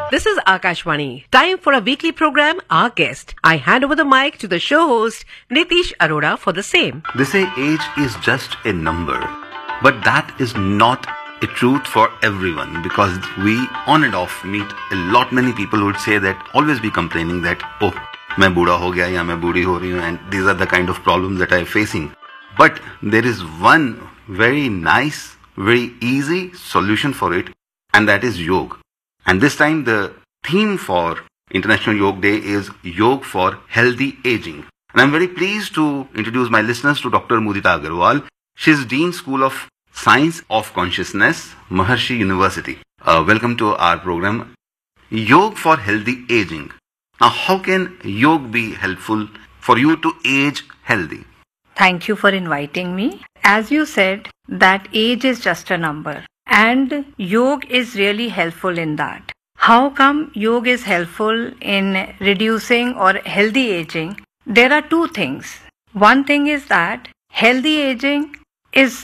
This is Akashvani. Time for a weekly program, Our Guest. I hand over the mic to the show host, Nitish Arora, for the same. They say age is just a number, but that is not a truth for everyone, because we on and off meet many people who would say that, always be complaining that, oh, मैं बूढ़ा हो गया या मैं बूढ़ी हो रही हूँ, and these are the kind of problems that I am facing. But there is one very nice, very easy solution for it, and that is yoga. And this time the theme for International Yoga Day is Yoga for Healthy Aging. And I'm very pleased to introduce my listeners to Dr. Mudita Agarwal. She is Dean School of Science of Consciousness, Maharishi University. Welcome to our program, Yoga for Healthy Aging. Now, how can yoga be helpful for you to age healthy? Thank you for inviting me. As you said, that age is just a number, and yoga is really helpful in that. How come yoga is helpful in reducing or healthy aging? There are two things. One thing is that healthy aging is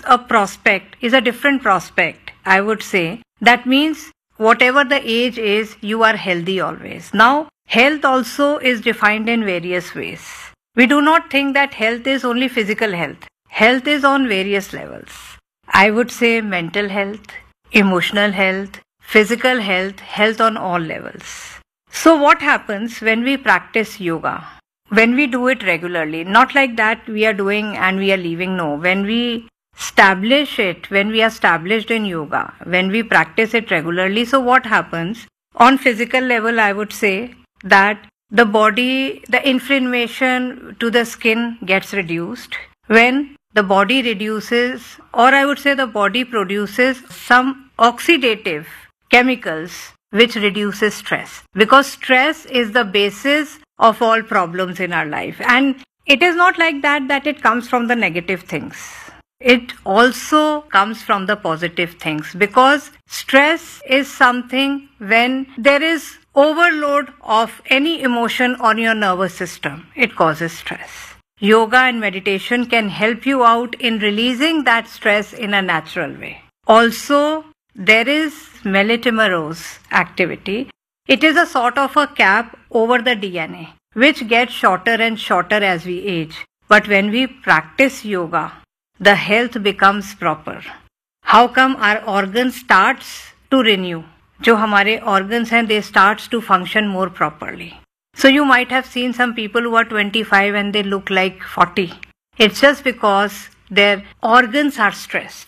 a different prospect, I would say. That means whatever the age is, you are healthy always. Now, health also is defined in various ways. We do not think that health is only physical health. Health is on various levels. I would say mental health, emotional health, physical health, health on all levels. So what happens when we practice yoga? When we do it regularly, not like that we are doing and we are leaving, no. When we establish it, when we are established in yoga, when we practice it regularly, so what happens? On physical level, I would say that the body, the inflammation to the skin gets reduced. When the body reduces, or I would say the body produces some oxidative chemicals which reduces stress. Because stress is the basis of all problems in our life. And it is not like that it comes from the negative things. It also comes from the positive things, because stress is something when there is overload of any emotion on your nervous system. It causes stress. Yoga and meditation can help you out in releasing that stress in a natural way. Also, there is melitemerose activity. It is a sort of a cap over the DNA, which gets shorter and shorter as we age. But when we practice yoga, the health becomes proper. How come our organs starts to renew? जो हमारे organs हैं, they starts to function more properly. So you might have seen some people who are 25 and they look like 40. It's just because their organs are stressed.